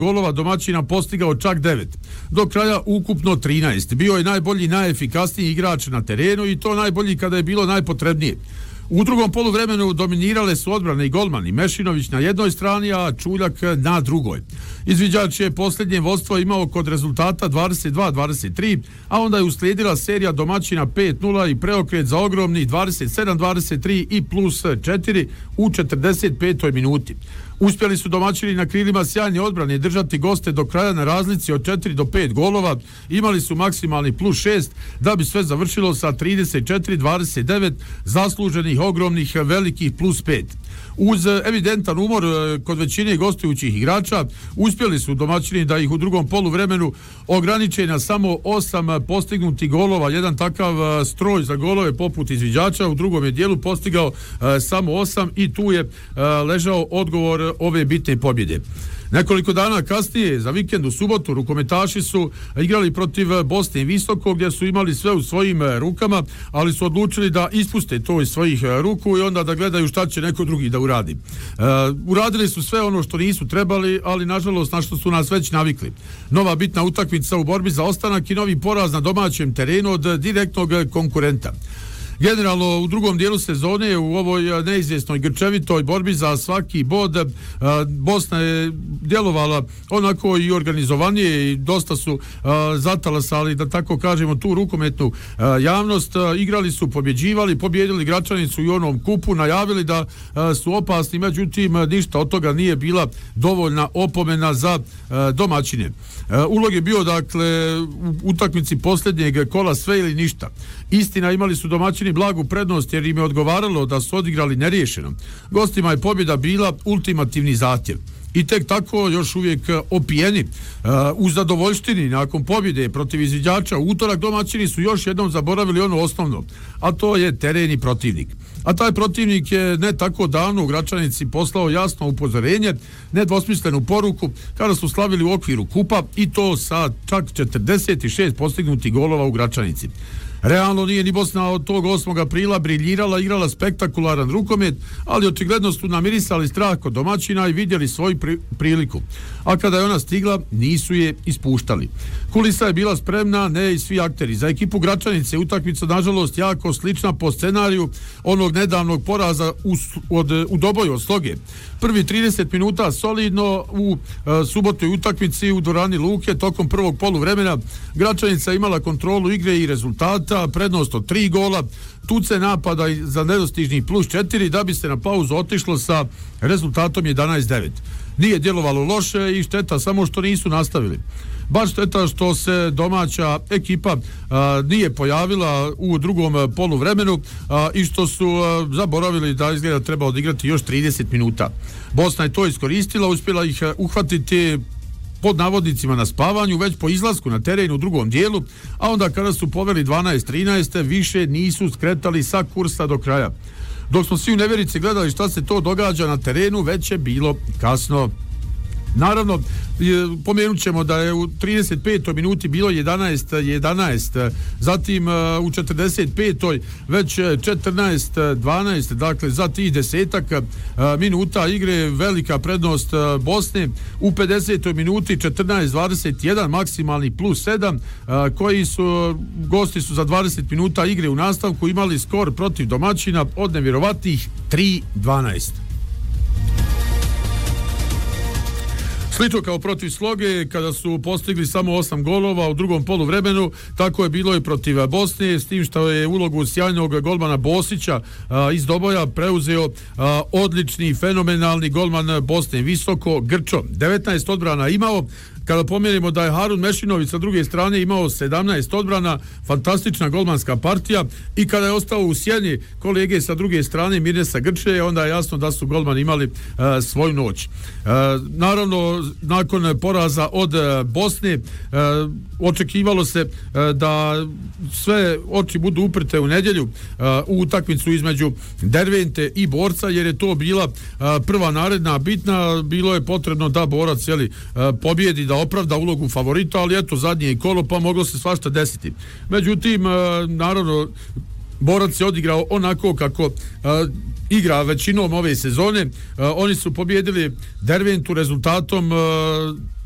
golova domaćina postigao čak 9. Do kraja ukupno 13. Bio je najbolji, najefikasniji igrač na terenu i to najbolji kada je bilo najpotrebnije. U drugom poluvremenu dominirale su odbrane i golmani, Mešinović na jednoj strani, a Čuljak na drugoj. Izviđač je posljednje vodstvo imao kod rezultata 22-23, a onda je uslijedila serija domaćina 5-0 i preokret za ogromni 27-23 i plus 4 u 45. minuti. Uspjeli su domaćini na krilima sjajne odbrane držati goste do kraja na razlici od 4 do 5 golova, imali su maksimalni plus 6 da bi sve završilo sa 34-29 zasluženih ogromnih velikih plus 5. Uz evidentan umor kod većine gostujućih igrača, uspjeli su domaćini da ih u drugom poluvremenu ograniče na samo 8 postignutih golova. Jedan takav stroj za golove poput izviđača u drugom je dijelu postigao samo 8 i tu je ležao odgovor ove bitne pobjede. Nekoliko dana kasnije, za vikend u subotu, rukometaši su igrali protiv Bosne i Visoko, gdje su imali sve u svojim rukama, ali su odlučili da ispuste to iz svojih ruku i onda da gledaju šta će neko drugi da uradi. Uradili su sve ono što nisu trebali, ali nažalost na što su nas već navikli. Nova bitna utakmica u borbi za ostanak i novi poraz na domaćem terenu od direktnog konkurenta. Generalno, u drugom dijelu sezone u ovoj neizvjesnoj grčevitoj borbi za svaki bod Bosna je djelovala onako i organizovanije i dosta su zatalasali, da tako kažemo, tu rukometnu javnost. Igrali su, pobjeđivali, pobjedili Gračanicu i u onom kupu, najavili da su opasni, međutim ništa od toga nije bila dovoljna opomena za domaćine. Ulog je bio, dakle, u utakmici posljednjeg kola sve ili ništa. Istina, imali su domaćini blagu prednost jer im je odgovaralo da su odigrali neriješeno. Gostima je pobjeda bila ultimativni zahtjev. I tek tako još uvijek opijeni u zadovoljštini nakon pobjede protiv izviđača u utorak domaćini su još jednom zaboravili ono osnovno, a to je tereni protivnik. A taj protivnik je ne tako davno u Gračanici poslao jasno upozorenje, nedvosmislenu poruku kada su slavili u okviru kupa i to sa čak 46 postignutih golova u Gračanici. Realno nije ni Bosna od tog 8. aprila briljirala, igrala spektakularan rukomet, ali očigledno su namirisali strah kod domaćina i vidjeli svoju priliku. A kada je ona stigla, nisu je ispuštali. Kulisa je bila spremna, ne i svi akteri. Za ekipu Gračanice utakmica, nažalost, jako slična po scenariju onog nedavnog poraza u Doboju od Sloge. Prvi 30 minuta solidno u subotoj utakmici u dvorani Luke tokom prvog poluvremena. Gračanica imala kontrolu igre i rezultata, prednost od 3 gola, tuce napada za nedostižnih plus 4 da bi se na pauzu otišlo sa rezultatom 11-9. Nije djelovalo loše i šteta samo što nisu nastavili. Baš šteta što se domaća ekipa nije pojavila u drugom poluvremenu i što su zaboravili da izgleda treba odigrati još 30 minuta. Bosna je to iskoristila, uspjela ih uhvatiti pod navodnicima na spavanju već po izlasku na teren u drugom dijelu, a onda kada su poveli 12-13 više nisu skretali sa kursa do kraja. Dok smo svi u nevjerici gledali šta se to događa na terenu, već je bilo kasno. Naravno, pomenut ćemo da je u 35. minuti bilo 11-11, zatim u 45. već 14-12, dakle za tih desetak minuta igre velika prednost Bosne. U 50. minuti 14-21, maksimalni plus 7, koji su, gosti su za 20 minuta igre u nastavku imali skor protiv domaćina od nevjerovatnih 3-12. Slično kao protiv Sloge, kada su postigli samo 8 golova u drugom poluvremenu, tako je bilo i protiv Bosne, s tim što je ulogu sjajnog golmana Bosića iz Doboja preuzeo odlični, fenomenalni golman Bosne Visoko, Grčo. 19 odbrana imao. Kada pomenemo da je Harun Mešinović sa druge strane imao 17 odbrana, fantastična golmanska partija, i kada je ostao u sjeni kolege sa druge strane Mirnesa Grče, onda je jasno da su golmani imali svoju noć. Naravno, nakon poraza od Bosne očekivalo se da sve oči budu uprte u nedjelju u utakmicu između Dervente i Borca, jer je to bila prva naredna bitna. Bilo je potrebno da Borac pobjedi, da opravda ulogu favorita, ali eto, zadnje je kolo, pa moglo se svašta desiti. Međutim, naravno, Borac je odigrao onako kako igra većinom ove sezone. Oni su pobjedili Derventu rezultatom